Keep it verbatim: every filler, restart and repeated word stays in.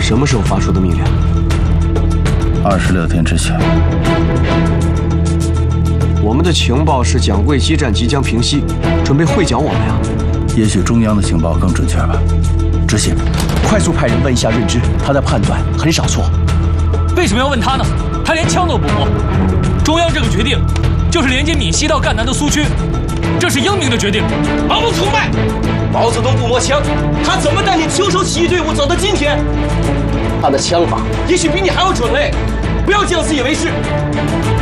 什么时候发出的命令？ 二十六天之前。 我们的情报是蒋桂激战即将平息，准备会剿我们呀。 也许中央的情报更准确吧。 知县，快速派人问一下润之，他的判断很少错。 为什么要问他呢？他连枪都不摸。中央这个决定，就是连接闽西到赣南的苏区，这是英明的决定。 盲目崇拜，毛泽东不摸枪，他怎么带领秋收起义队伍走到今天？他的枪法也许比你还要准嘞！不要这样自以为是。